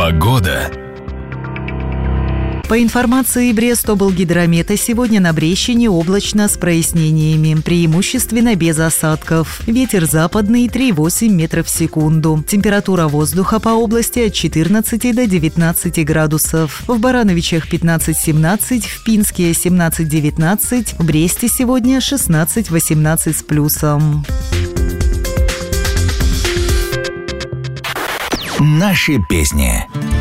Погода. По информации Брестоблгидромета, сегодня на Брещине облачно с прояснениями, преимущественно без осадков. Ветер западный 3,8 метров в секунду. Температура воздуха по области от 14 до 19 градусов. В Барановичах 15-17, в Пинске 17-19, в Бресте сегодня 16-18 с плюсом. Наши песни.